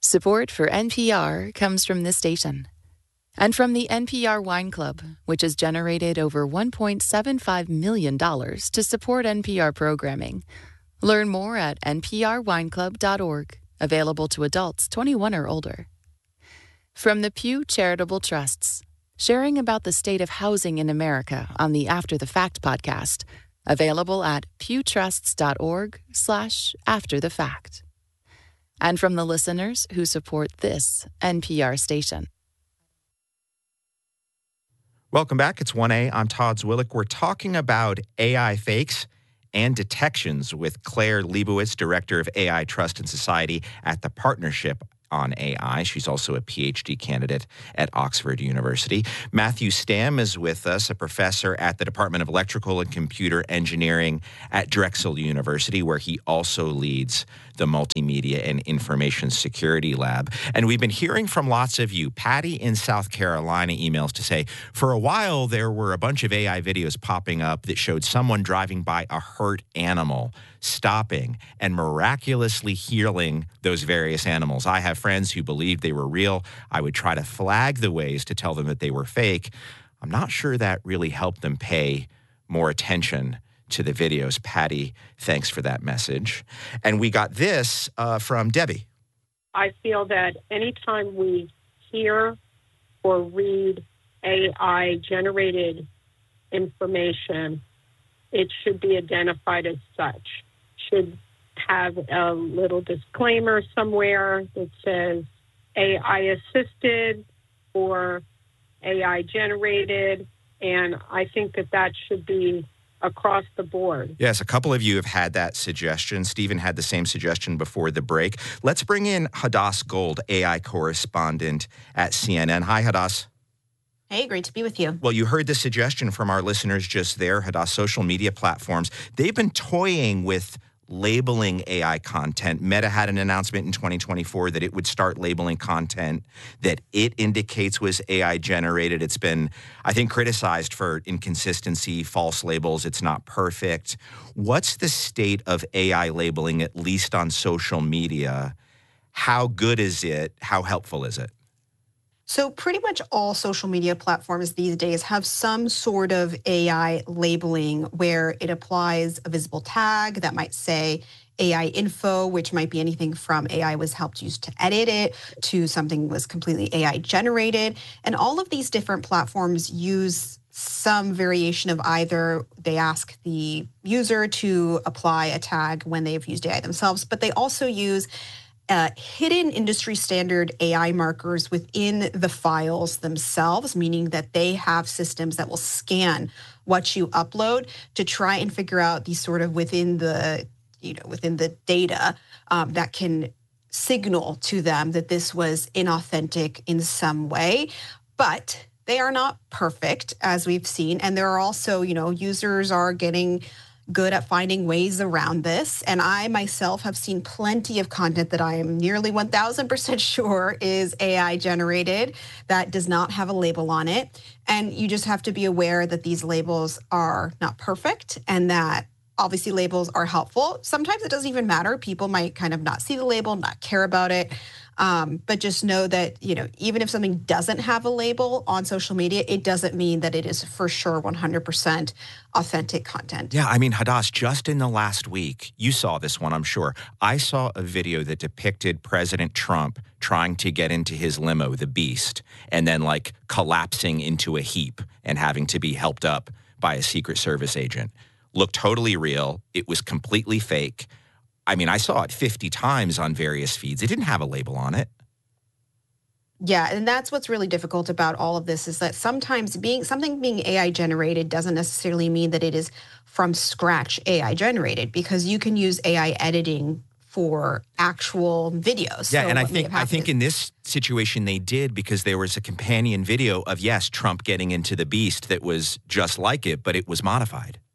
Support for NPR comes from this station and from the NPR Wine Club, which has generated over $1.75 million to support NPR programming. Learn more at nprwineclub.org, available to adults 21 or older. From the Pew Charitable Trusts, sharing about the state of housing in America on the After the Fact podcast, available at pewtrusts.org/afterthefact. And from the listeners who support this NPR station. Welcome back. It's 1A. I'm Todd Zwillich. We're talking about AI fakes and detections with Claire Leibowitz, Director of AI Trust and Society at the Partnership on AI. She's also a PhD candidate at Oxford University. Matthew Stamm is with us, a professor at the Department of Electrical and Computer Engineering at Drexel University, where he also leads the Multimedia and Information Security Lab. And we've been hearing from lots of you. Patty in South Carolina emails to say, for a while there were a bunch of AI videos popping up that showed someone driving by a hurt animal, stopping and miraculously healing those various animals. I have friends who believed they were real. I would try to flag the ways to tell them that they were fake. I'm not sure that really helped them pay more attention to the videos. Patty, thanks for that message. And we got this from Debbie. I feel that anytime we hear or read AI-generated information, it should be identified as such. Should have a little disclaimer somewhere that says AI assisted or AI generated, and I think that should be across the board. Yes, a couple of you have had that suggestion. Stephen had the same suggestion before the break. Let's bring in Hadass Gold, AI correspondent at CNN. Hi, Hadass. Hey, great to be with you. Well, you heard the suggestion from our listeners just there, Hadass. Social media platforms, they've been toying with labeling AI content. Meta had an announcement in 2024 that it would start labeling content that it indicates was AI generated. It's been, I think, criticized for inconsistency, false labels. It's not perfect. What's the state of AI labeling, at least on social media? How good is it? How helpful is it? So pretty much all social media platforms these days have some sort of AI labeling where it applies a visible tag that might say AI info, which might be anything from AI was helped used to edit it to something was completely AI generated. And all of these different platforms use some variation of either they ask the user to apply a tag when they've used AI themselves, but they also use hidden industry standard AI markers within the files themselves, meaning that they have systems that will scan what you upload to try and figure out these sort of within the data that can signal to them that this was inauthentic in some way. But they are not perfect, as we've seen. And there are also, users are getting good at finding ways around this. And I myself have seen plenty of content that I am nearly 1,000% sure is AI generated that does not have a label on it. And you just have to be aware that these labels are not perfect and that obviously labels are helpful. Sometimes it doesn't even matter. People might kind of not see the label, not care about it. But just know that, even if something doesn't have a label on social media, it doesn't mean that it is for sure 100% authentic content. Yeah, I mean, Hadass, just in the last week, you saw this one, I'm sure. I saw a video that depicted President Trump trying to get into his limo, the Beast, and then collapsing into a heap and having to be helped up by a Secret Service agent. Looked totally real. It was completely fake. I mean, I saw it 50 times on various feeds. It didn't have a label on it. Yeah, and that's what's really difficult about all of this is that sometimes something being AI generated doesn't necessarily mean that it is from scratch AI generated, because you can use AI editing for actual videos. Yeah, so and I think in this situation they did, because there was a companion video of, yes, Trump getting into the Beast that was just like it, but it was modified.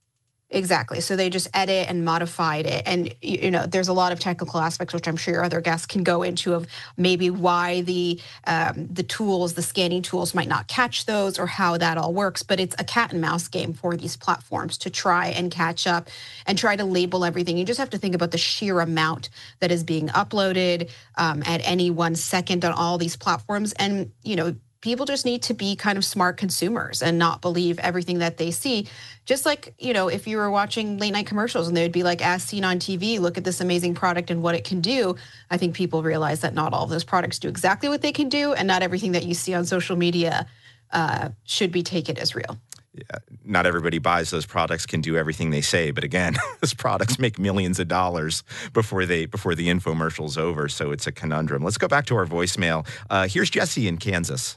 Exactly. So they just edit and modified it. And, there's a lot of technical aspects, which I'm sure your other guests can go into, of maybe why the tools, the scanning tools might not catch those, or how that all works. But it's a cat and mouse game for these platforms to try and catch up and try to label everything. You just have to think about the sheer amount that is being uploaded at any 1 second on all these platforms. And, people just need to be kind of smart consumers and not believe everything that they see. Just like, if you were watching late night commercials and they would be like, as seen on TV, look at this amazing product and what it can do. I think people realize that not all of those products do exactly what they can do, and not everything that you see on social media should be taken as real. Yeah, not everybody buys those products can do everything they say, but again, those products make millions of dollars before the infomercial's over, so it's a conundrum. Let's go back to our voicemail. Here's Jesse in Kansas.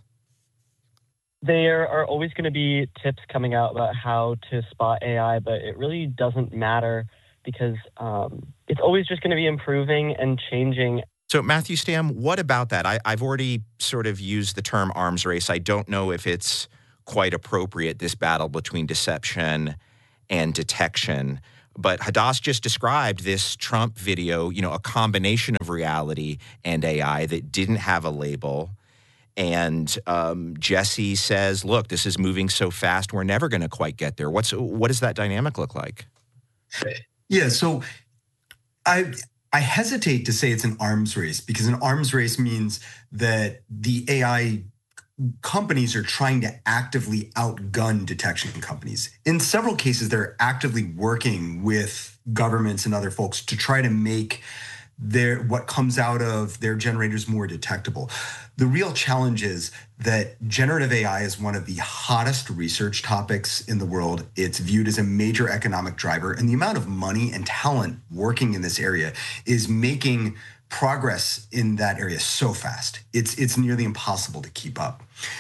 There are always going to be tips coming out about how to spot AI, but it really doesn't matter because it's always just going to be improving and changing. So, Matthew Stam, what about that? I've already sort of used the term arms race. I don't know if it's quite appropriate, this battle between deception and detection. But Hadass just described this Trump video, a combination of reality and AI that didn't have a label. And Jesse says, look, this is moving so fast, we're never going to quite get there. What does that dynamic look like? Yeah, so I hesitate to say it's an arms race, because an arms race means that the AI companies are trying to actively outgun detection companies. In several cases, they're actively working with governments and other folks to try to make what comes out of their generators more detectable. The real challenge is that generative AI is one of the hottest research topics in the world. It's viewed as a major economic driver, and the amount of money and talent working in this area is making progress in that area so fast. It's nearly impossible to keep up.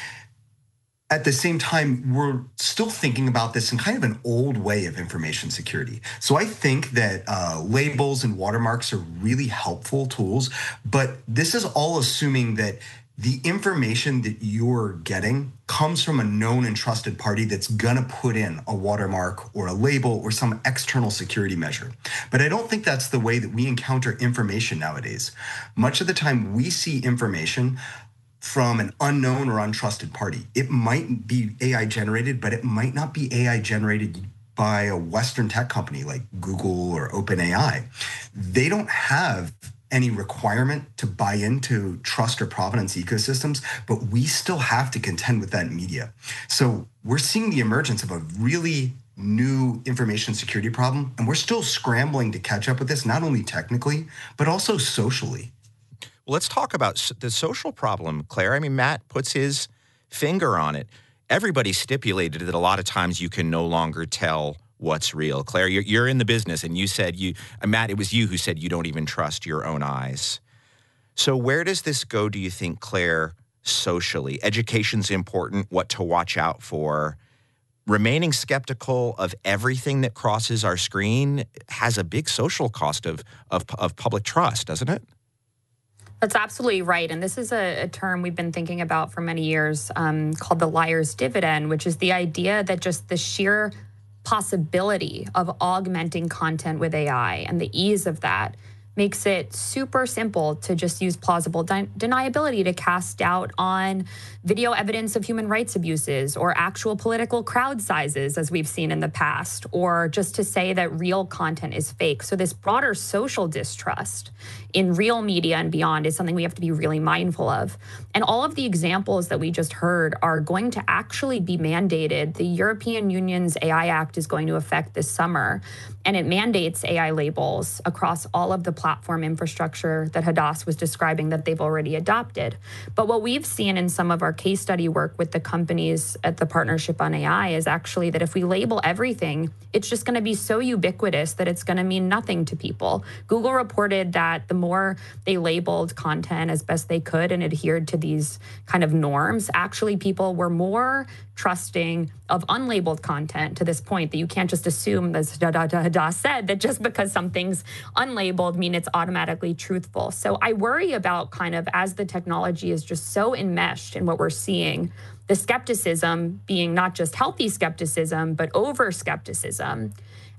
At the same time, we're still thinking about this in kind of an old way of information security. So I think that labels and watermarks are really helpful tools, but this is all assuming that the information that you're getting comes from a known and trusted party that's gonna put in a watermark or a label or some external security measure. But I don't think that's the way that we encounter information nowadays. Much of the time we see information from an unknown or untrusted party. It might be AI generated, but it might not be AI generated by a Western tech company like Google or OpenAI. They don't have any requirement to buy into trust or provenance ecosystems, but we still have to contend with that media. So we're seeing the emergence of a really new information security problem, and we're still scrambling to catch up with this, not only technically, but also socially. Well, let's talk about the social problem, Claire. I mean, Matt puts his finger on it. Everybody stipulated that a lot of times you can no longer tell what's real. Claire, you're in the business, and you said Matt, it was you who said you don't even trust your own eyes. So where does this go, do you think, Claire, socially? Education's important, what to watch out for. Remaining skeptical of everything that crosses our screen has a big social cost of public trust, doesn't it? That's absolutely right. And this is a term we've been thinking about for many years called the liar's dividend, which is the idea that just the sheer possibility of augmenting content with AI and the ease of that makes it super simple to just use plausible deniability to cast doubt on video evidence of human rights abuses or actual political crowd sizes, as we've seen in the past, or just to say that real content is fake. So this broader social distrust in real media and beyond is something we have to be really mindful of. And all of the examples that we just heard are going to actually be mandated. The European Union's AI Act is going to affect this summer, and it mandates AI labels across all of the platform infrastructure that Hadass was describing that they've already adopted. But what we've seen in some of our case study work with the companies at the Partnership on AI is actually that if we label everything, it's just going to be so ubiquitous that it's going to mean nothing to people. Google reported that the more they labeled content as best they could and adhered to these kind of norms, actually people were more trusting of unlabeled content to this point that you can't just assume, as Hadass said, that just because something's unlabeled mean it's automatically truthful. So I worry about kind of as the technology is just so enmeshed in what we're seeing, the skepticism being not just healthy skepticism, but over skepticism.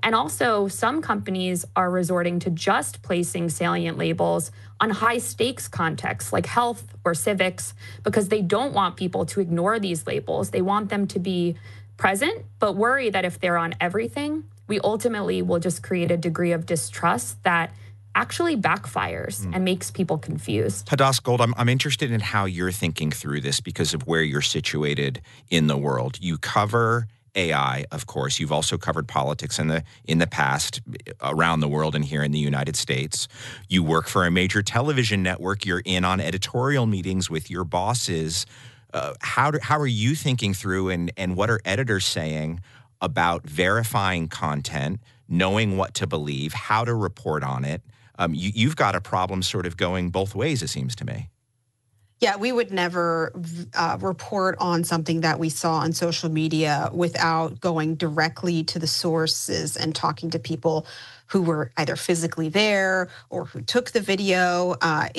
And also, some companies are resorting to just placing salient labels on high stakes contexts like health or civics because they don't want people to ignore these labels. They want them to be present, but worry that if they're on everything, we ultimately will just create a degree of distrust that actually backfires and makes people confused. Hadas Gold, I'm interested in how you're thinking through this because of where you're situated in the world. You cover AI, of course. You've also covered politics in the past around the world and here in the United States. You work for a major television network. You're in on editorial meetings with your bosses. How are you thinking through and what are editors saying about verifying content, knowing what to believe, how to report on it? You've got a problem sort of going both ways, it seems to me. Yeah, we would never report on something that we saw on social media without going directly to the sources and talking to people who were either physically there or who took the video.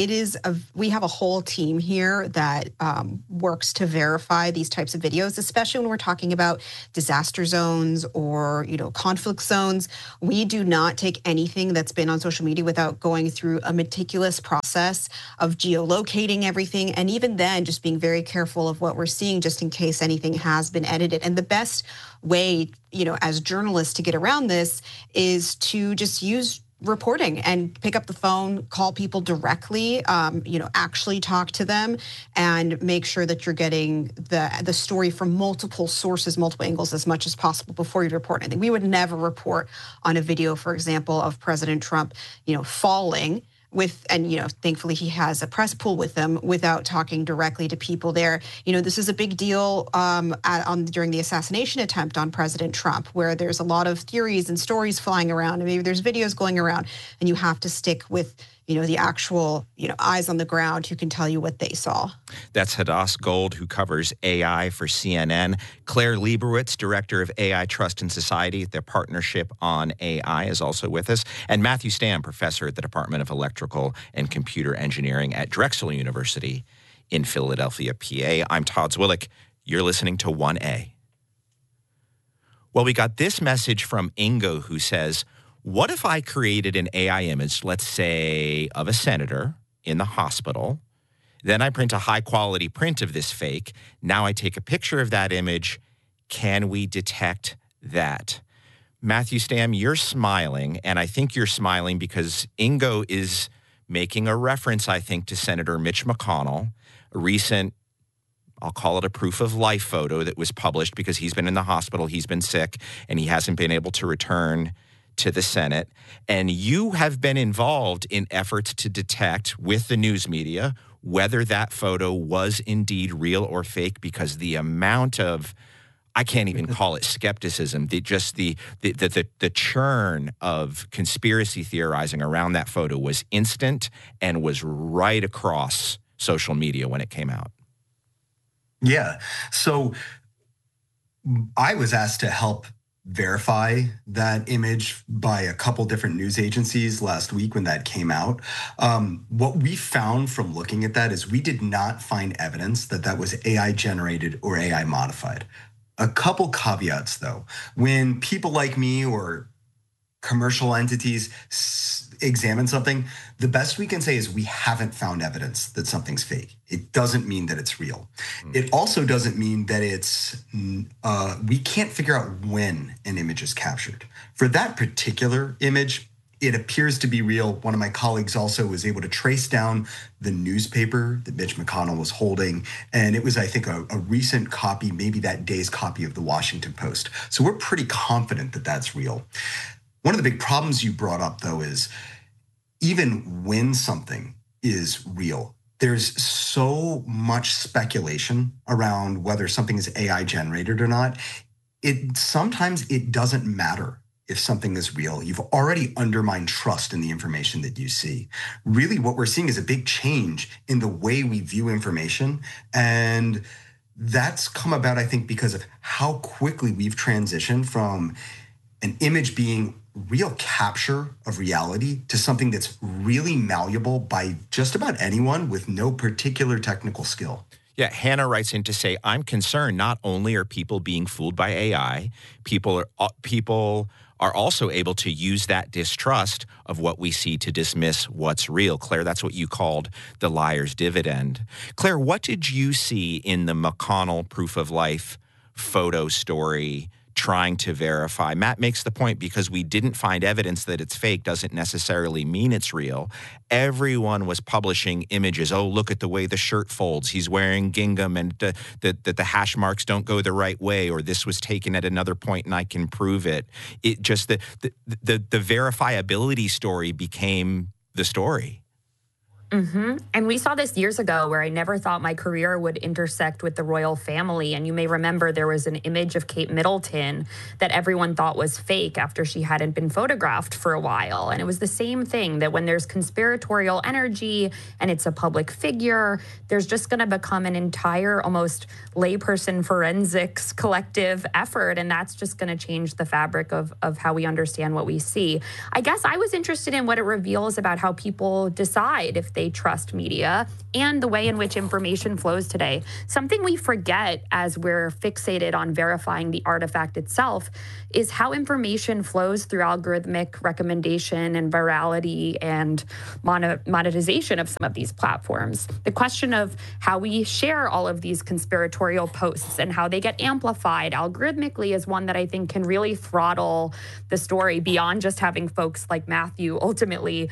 We have a whole team here that works to verify these types of videos, especially when we're talking about disaster zones or, conflict zones. We do not take anything that's been on social media without going through a meticulous process of geolocating everything. And even then, just being very careful of what we're seeing, just in case anything has been edited. And the best way, as journalists to get around this is to just use reporting and pick up the phone, call people directly, actually talk to them and make sure that you're getting the story from multiple sources, multiple angles as much as possible before you report anything. We would never report on a video, for example, of President Trump, falling thankfully he has a press pool with him without talking directly to people there. This is a big deal during the assassination attempt on President Trump, where there's a lot of theories and stories flying around, and maybe there's videos going around, and you have to stick with the actual, eyes on the ground who can tell you what they saw. That's Hadas Gold, who covers AI for CNN. Claire Leibowitz, Director of AI Trust and Society at their Partnership on AI, is also with us. And Matthew Stamm, Professor at the Department of Electrical and Computer Engineering at Drexel University in Philadelphia, PA. I'm Todd Zwillich. You're listening to 1A. Well, we got this message from Ingo, who says, what if I created an AI image, let's say, of a senator in the hospital? Then I print a high-quality print of this fake. Now I take a picture of that image. Can we detect that? Matthew Stamm, you're smiling, and I think you're smiling because Ingo is making a reference, I think, to Senator Mitch McConnell, a recent, I'll call it a proof of life photo that was published because he's been in the hospital, he's been sick, and he hasn't been able to return to the Senate. And you have been involved in efforts to detect with the news media whether that photo was indeed real or fake, because the amount of, I can't even call it skepticism, the churn of conspiracy theorizing around that photo was instant and was right across social media when it came out. Yeah. So I was asked to help verify that image by a couple different news agencies last week when that came out. What we found from looking at that is we did not find evidence that that was AI generated or AI modified. A couple caveats, though. When people like me or commercial entities examine something, the best we can say is we haven't found evidence that something's fake. It doesn't mean that it's real. It also doesn't mean that it's, we can't figure out when an image is captured. For that particular image, it appears to be real. One of my colleagues also was able to trace down the newspaper that Mitch McConnell was holding. And it was, I think, a recent copy, maybe that day's copy of the Washington Post. So we're pretty confident that that's real. One of the big problems you brought up, though, is even when something is real, there's so much speculation around whether something is AI generated or not. Sometimes it doesn't matter if something is real. You've already undermined trust in the information that you see. Really, what we're seeing is a big change in the way we view information. And that's come about, I think, because of how quickly we've transitioned from an image being real capture of reality to something that's really malleable by just about anyone with no particular technical skill. Yeah, Hannah writes in to say, I'm concerned not only are people being fooled by AI, people are also able to use that distrust of what we see to dismiss what's real. Claire, that's what you called the liar's dividend. Claire, what did you see in the McConnell proof of life photo story trying to verify? Matt makes the point, because we didn't find evidence that it's fake doesn't necessarily mean it's real. Everyone was publishing images. Oh, look at the way the shirt folds. He's wearing gingham, and the hash marks don't go the right way, or this was taken at another point and I can prove it. It just the verifiability story became the story. Mm-hmm. And we saw this years ago, where I never thought my career would intersect with the royal family. And you may remember there was an image of Kate Middleton that everyone thought was fake after she hadn't been photographed for a while. And it was the same thing, that when there's conspiratorial energy and it's a public figure, there's just going to become an entire almost layperson forensics collective effort. And that's just going to change the fabric of how we understand what we see. I guess I was interested in what it reveals about how people decide if they trust media and the way in which information flows today. Something we forget as we're fixated on verifying the artifact itself is how information flows through algorithmic recommendation and virality and monetization of some of these platforms. The question of how we share all of these conspiratorial posts and how they get amplified algorithmically is one that I think can really throttle the story beyond just having folks like Matthew ultimately,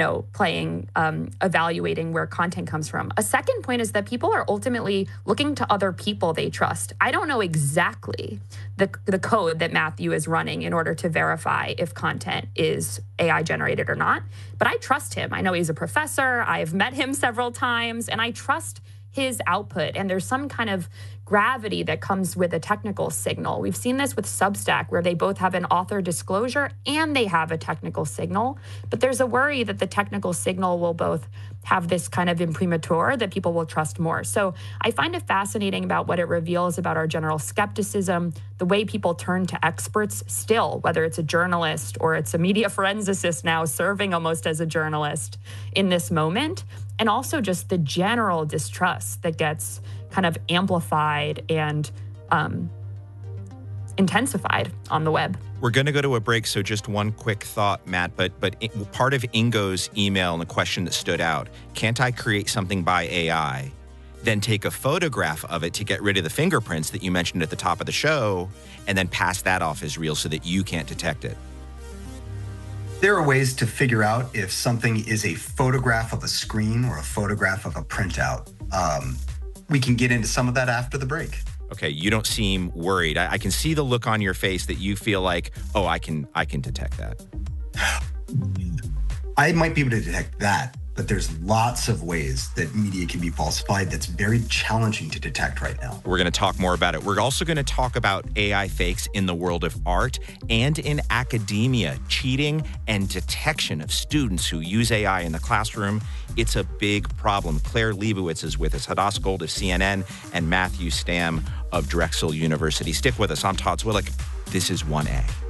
evaluating where content comes from. A second point is that people are ultimately looking to other people they trust. I don't know exactly the code that Matthew is running in order to verify if content is AI generated or not, but I trust him. I know he's a professor. I've met him several times, and I trust his output. And there's some kind of gravity that comes with a technical signal. We've seen this with Substack, where they both have an author disclosure and they have a technical signal. But there's a worry that the technical signal will both have this kind of imprimatur that people will trust more. So I find it fascinating about what it reveals about our general skepticism, the way people turn to experts still, whether it's a journalist or it's a media forensicist now serving almost as a journalist in this moment, and also just the general distrust that gets kind of amplified and intensified on the web. We're going to go to a break, so just one quick thought, Matt, but part of Ingo's email and the question that stood out, can't I create something by AI, then take a photograph of it to get rid of the fingerprints that you mentioned at the top of the show, and then pass that off as real so that you can't detect it? There are ways to figure out if something is a photograph of a screen or a photograph of a printout. We can get into some of that after the break. Okay, you don't seem worried. I can see the look on your face that you feel like, oh, I can detect that. I might be able to detect that, but there's lots of ways that media can be falsified that's very challenging to detect right now. We're going to talk more about it. We're also going to talk about AI fakes in the world of art and in academia, cheating and detection of students who use AI in the classroom. It's a big problem. Claire Leibowitz is with us, Hadass Gold of CNN, and Matthew Stamm of Drexel University. Stick with us. I'm Todd Zwillich. This is 1A.